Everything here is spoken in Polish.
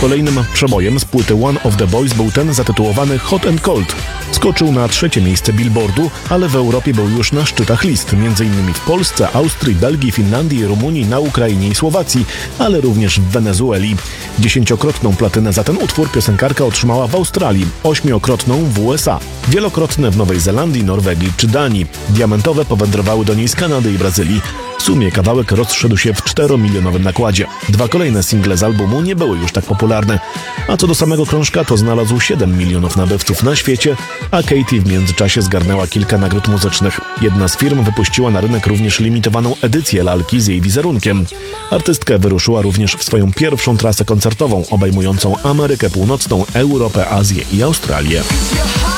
Kolejnym przebojem z płyty One of the Boys był ten zatytułowany Hot and Cold. Skoczył na 3. miejsce Billboardu, ale w Europie był już na szczytach list, m.in. w Polsce, Austrii, Belgii, Finlandii, Rumunii, na Ukrainie i Słowacji, ale również w Wenezueli. 10-krotną platynę za ten utwór piosenkarka otrzymała w Australii, 8-krotną w USA, wielokrotne w Nowej Zelandii, Norwegii czy Danii. Diamentowe powędrowały do niej z Kanady i Brazylii. W sumie kawałek rozszedł się w 4-milionowym nakładzie. 2 kolejne single z albumu nie były już tak popularne. A co do samego krążka, to znalazł 7 milionów nabywców na świecie, a Katy w międzyczasie zgarnęła kilka nagród muzycznych. Jedna z firm wypuściła na rynek również limitowaną edycję lalki z jej wizerunkiem. Artystka wyruszyła również w swoją pierwszą trasę koncertową, obejmującą Amerykę Północną, Europę, Azję i Australię.